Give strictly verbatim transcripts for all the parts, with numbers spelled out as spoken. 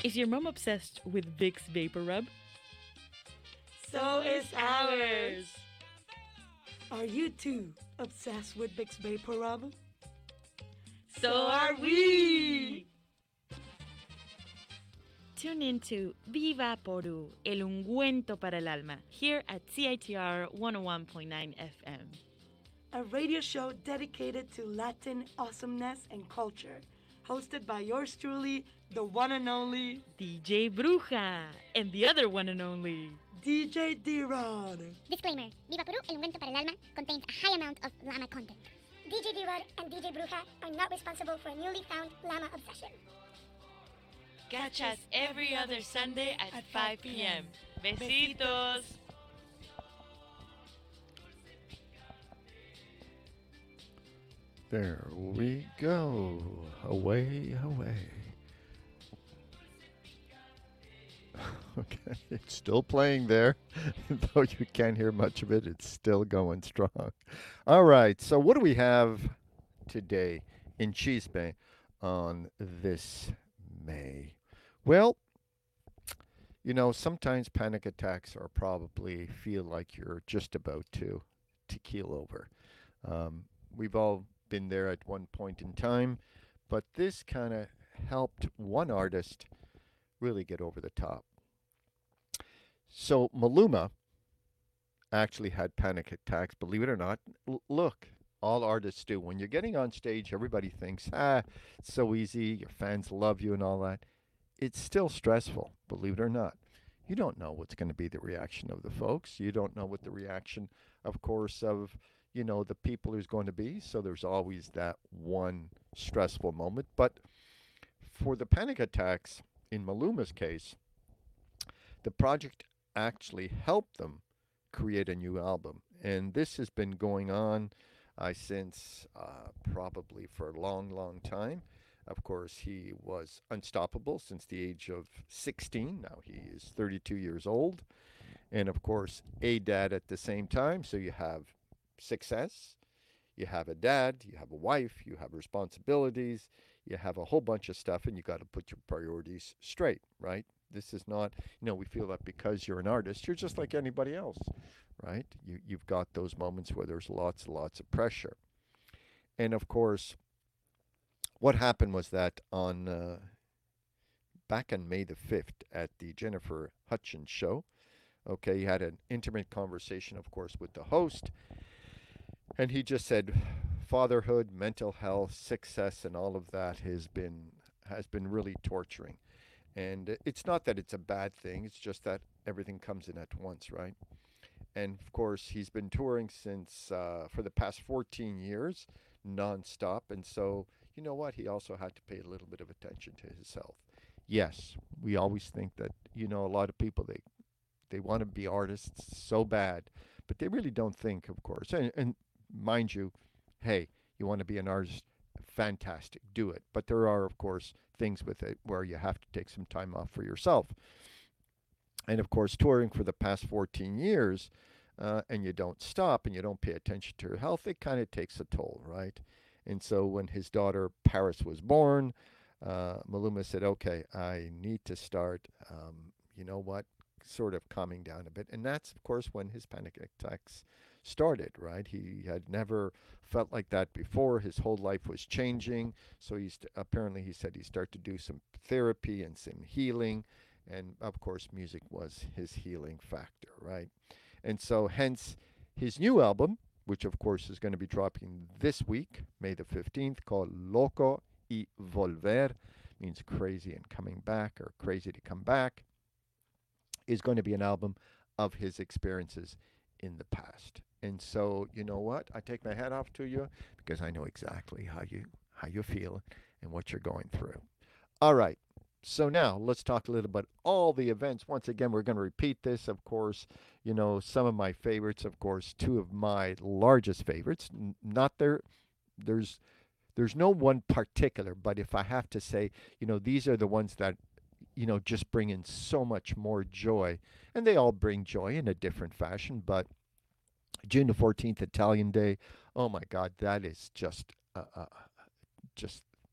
Is your mom obsessed with Vicks Vapor Rub? So is ours. Are you too obsessed with Vicks Vapor Rub? So are we. Tune in to Viva Poru, el ungüento para el alma, here at C I T R one oh one point nine F M. A radio show dedicated to Latin awesomeness and culture, hosted by yours truly, the one and only D J Bruja, and the other one and only D J D-Rod. Disclaimer, Viva Peru, el ungüento para el alma, contains a high amount of llama content. D J D-Rod and D J Bruja are not responsible for a newly found llama obsession. Catch us every other Sunday at five p.m. Besitos. There we go. Away, away. Okay, it's still playing there. Though you can't hear much of it, it's still going strong. All right, so what do we have today in Chisme on this May? Well, you know, sometimes panic attacks are probably feel like you're just about to to keel over. Um, we've all been there at one point in time, but this kind of helped one artist really get over the top. So Maluma actually had panic attacks, believe it or not. L- look, all artists do. When you're getting on stage, everybody thinks, ah, it's so easy, your fans love you and all that. It's still stressful, believe it or not. You don't know what's going to be the reaction of the folks. You don't know what the reaction, of course, of, you know, the people is going to be. So there's always that one stressful moment. But for the panic attacks, in Maluma's case, the project actually helped them create a new album. And this has been going on uh, since uh, probably for a long, long time. Of course, he was unstoppable since the age of sixteen. Now he is thirty-two years old. And of course, a dad at the same time. So you have success, you have a dad, you have a wife, you have responsibilities, you have a whole bunch of stuff, and you got to put your priorities straight, right? This is not, you know, we feel that because you're an artist, you're just like anybody else, right? You, you've got those moments where there's lots and lots of pressure. And of course, what happened was that on uh, back on May the fifth at the Jennifer Hutchins show, okay, he had an intimate conversation, of course, with the host, and he just said fatherhood, mental health, success, and all of that has been has been really torturing. And it's not that it's a bad thing, it's just that everything comes in at once, right? And of course, he's been touring since uh, for the past fourteen years, nonstop. And so, you know what? He also had to pay a little bit of attention to his health. Yes, we always think that, you know, a lot of people, they they want to be artists so bad, but they really don't think, of course. And, and mind you, hey, you want to be an artist, fantastic, do it. But there are, of course, things with it where you have to take some time off for yourself. And of course, touring for the past fourteen years, uh, and you don't stop and you don't pay attention to your health, it kind of takes a toll, right? And so when his daughter Paris was born, uh, Maluma said, okay, I need to start, um, you know what, sort of calming down a bit. And that's, of course, when his panic attacks started, right? He had never felt like that before. His whole life was changing. So he's apparently, he said he started to do some therapy and some healing. And of course, music was his healing factor, right? And so, hence, his new album, which of course is going to be dropping this week, May the fifteenth, called Loco y Volver, means crazy and coming back, or crazy to come back, is going to be an album of his experiences in the past. And so, you know what? I take my hat off to you because I know exactly how you how you feel and what you're going through. All right. So now let's talk a little about all the events. Once again, we're going to repeat this, of course. You know, some of my favorites, of course, two of my largest favorites. N- not there. There's there's no one particular, but if I have to say, you know, these are the ones that, you know, just bring in so much more joy, and they all bring joy in a different fashion. But June the fourteenth, Italian Day. Oh my God, that is just uh, uh, just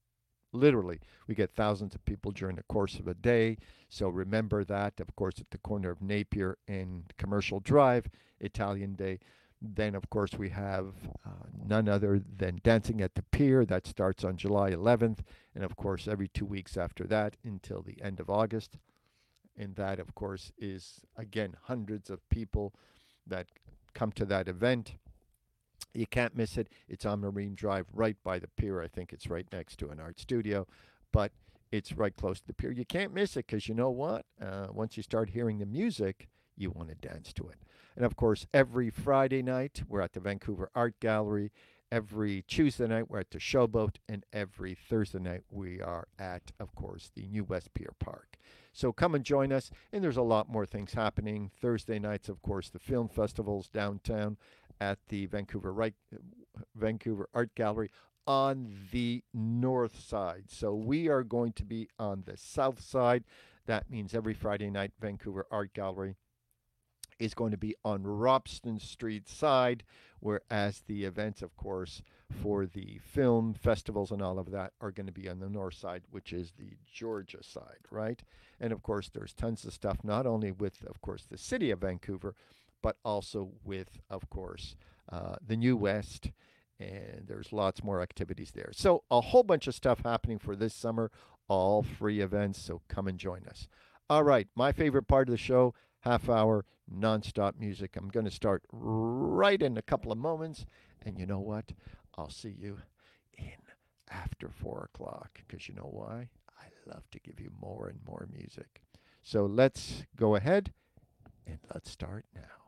Literally, we get thousands of people during the course of a day. So remember that, of course, at the corner of Napier and Commercial Drive, Italian Day. Then, of course, we have uh, none other than Dancing at the Pier. That starts on July eleventh. And, of course, every two weeks after that until the end of August. And that, of course, is, again, hundreds of people that come to that event. You can't miss it. It's on Marine Drive, right by the pier. I think it's right next to an art studio, but it's right close to the pier. You can't miss it because you know what? Uh, once you start hearing the music, you want to dance to it. And of course, every Friday night, we're at the Vancouver Art Gallery. Every Tuesday night, we're at the Showboat. And every Thursday night, we are at, of course, the New West Pier Park. So come and join us. And there's a lot more things happening. Thursday nights, of course, the film festivals downtown at the Vancouver, right, Vancouver Art Gallery on the north side. So we are going to be on the south side. That means every Friday night, Vancouver Art Gallery is going to be on Robson Street side, whereas the events, of course, for the film festivals and all of that are going to be on the north side, which is the Georgia side, right? And of course, there's tons of stuff, not only with, of course, the city of Vancouver, but also with, of course, uh, the New West, and there's lots more activities there. So a whole bunch of stuff happening for this summer, all free events, so come and join us. All right, my favorite part of the show, half hour, nonstop music. I'm going to start right in a couple of moments, and you know what? I'll see you in after four o'clock, because you know why? I love to give you more and more music. So let's go ahead, and let's start now.